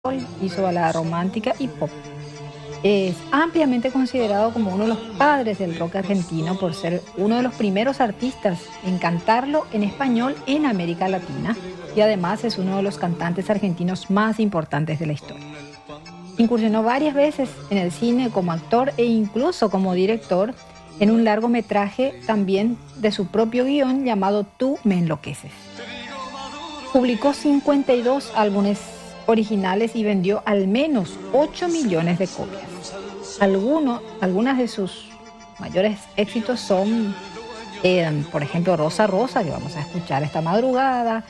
hizo balada romántica y pop. Es ampliamente considerado como uno de los padres del rock argentino por ser uno de los primeros artistas en cantarlo en español en América Latina y además es uno de los cantantes argentinos más importantes de la historia. Incursionó varias veces en el cine como actor e incluso como director en un largometraje también de su propio guión llamado Tú me enloqueces. Publicó 52 álbumes originales y vendió al menos 8 millones de copias. Algunas de sus mayores éxitos son, por ejemplo, Rosa Rosa, que vamos a escuchar esta madrugada,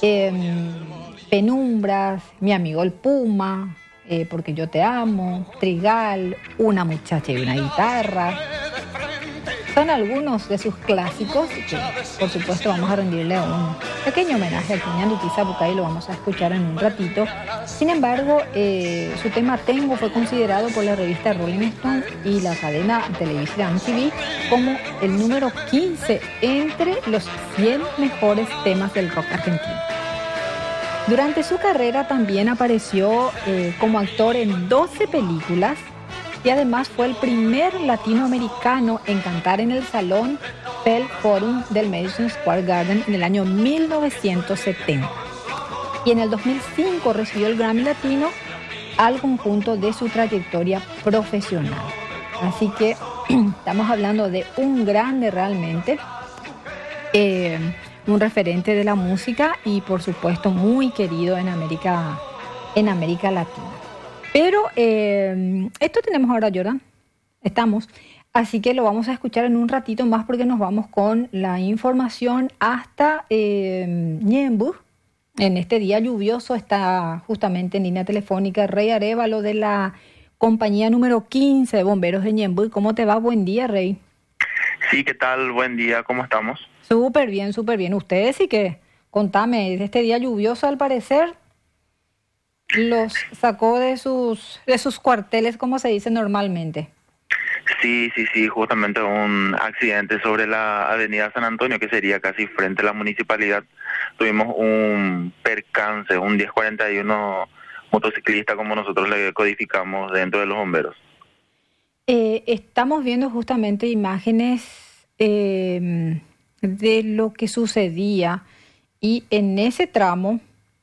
Penumbras, Mi amigo el Puma, Porque yo te amo, Trigal, Una muchacha y una guitarra. Son algunos de sus clásicos que, por supuesto, vamos a rendirle un pequeño homenaje al Ñandú Tizapucay, lo vamos a escuchar en un ratito. Sin embargo, su tema Tengo fue considerado por la revista Rolling Stone y la cadena televisiva MTV como el número 15 entre los 100 mejores temas del rock argentino. Durante su carrera también apareció como actor en 12 películas, y además fue el primer latinoamericano en cantar en el Salón Bell Forum del Madison Square Garden en el año 1970. Y en el 2005 recibió el Grammy Latino al conjunto de su trayectoria profesional. Así que estamos hablando de un grande realmente, un referente de la música y por supuesto muy querido en América Latina. Pero esto tenemos ahora, Jordan. Estamos. Así que lo vamos a escuchar en un ratito más porque nos vamos con la información hasta Ñemby. En este día lluvioso está justamente en línea telefónica Rey Arévalo de la compañía número 15 de bomberos de Ñemby. ¿Cómo te va? Buen día, Rey. Sí, ¿qué tal? Buen día, ¿cómo estamos? Súper bien, súper bien. Ustedes sí que, contame, este día lluvioso al parecer los sacó de sus cuarteles, como se dice normalmente. Sí, justamente un accidente sobre la avenida San Antonio, que sería casi frente a la municipalidad. Tuvimos un percance, un 1041 motociclista, como nosotros le codificamos dentro de los bomberos. Estamos viendo justamente imágenes de lo que sucedía y en ese tramo,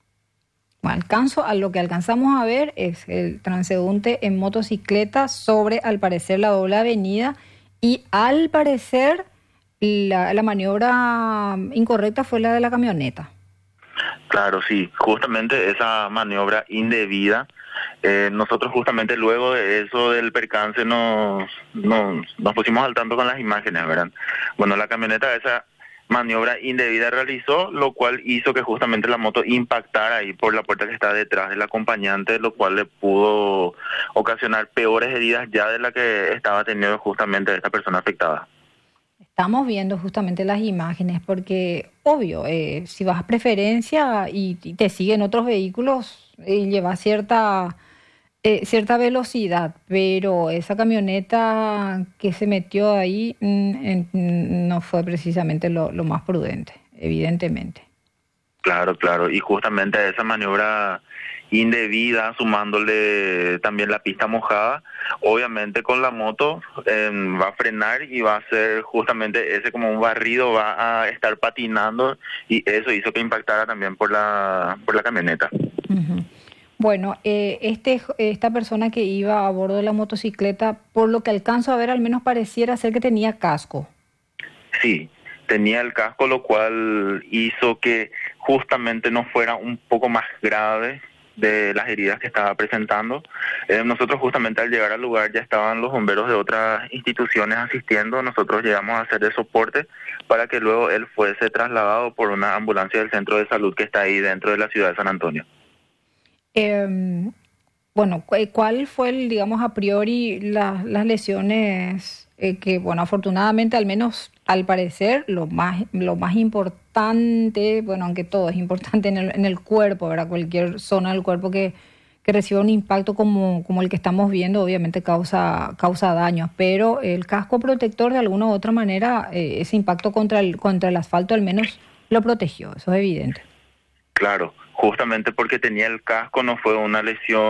lo que alcanzamos a ver es el transeúnte en motocicleta sobre, al parecer, la doble avenida y al parecer la maniobra incorrecta fue la de la camioneta. Claro, sí, justamente esa maniobra indebida. Nosotros justamente luego de eso del percance nos pusimos al tanto con las imágenes, ¿verdad? Bueno, la camioneta esa maniobra indebida realizó, lo cual hizo que justamente la moto impactara ahí por la puerta que está detrás del acompañante, lo cual le pudo ocasionar peores heridas ya de la que estaba teniendo justamente esta persona afectada. Estamos viendo justamente las imágenes porque, obvio, si vas a preferencia y te siguen otros vehículos, lleva cierta velocidad, pero esa camioneta que se metió ahí no fue precisamente lo más prudente, evidentemente. Claro, y justamente esa maniobra indebida, sumándole también la pista mojada, obviamente con la moto va a frenar y va a hacer justamente ese como un barrido, va a estar patinando y eso hizo que impactara también por la camioneta. Uh-huh. Bueno, esta persona que iba a bordo de la motocicleta, por lo que alcanzo a ver, al menos pareciera ser que tenía casco. Sí, tenía el casco, lo cual hizo que justamente no fuera un poco más grave de las heridas que estaba presentando. Nosotros justamente al llegar al lugar ya estaban los bomberos de otras instituciones asistiendo. Nosotros llegamos a hacer de soporte para que luego él fuese trasladado por una ambulancia del centro de salud que está ahí dentro de la ciudad de San Antonio. Bueno, ¿cuál fue, digamos, a priori las lesiones que, bueno, afortunadamente, al menos al parecer, lo más importante, bueno, aunque todo es importante en el cuerpo, ¿verdad? Cualquier zona del cuerpo que reciba un impacto como el que estamos viendo, obviamente causa daños, pero el casco protector, de alguna u otra manera, ese impacto contra el asfalto al menos lo protegió, eso es evidente. Claro, justamente porque tenía el casco, no fue una lesión